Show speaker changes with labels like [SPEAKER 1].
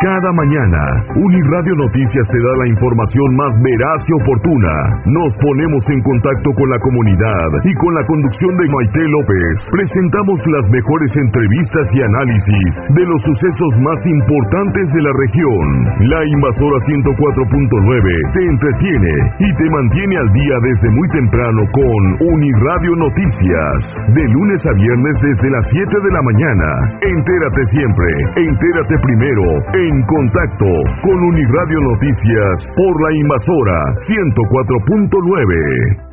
[SPEAKER 1] Cada mañana, Uniradio Noticias te da la información más veraz y oportuna. Nos ponemos en contacto con la comunidad y con la conducción de Maite López presentamos las mejores entrevistas y análisis de los sucesos más importantes de la región. La Invasora 104.9 te entretiene y te mantiene al día desde muy temprano con Uniradio Noticias. De lunes a viernes desde las 7 de la mañana. Entérate siempre, entérate primero, en contacto con Uniradio Noticias por la Invasora 104.9.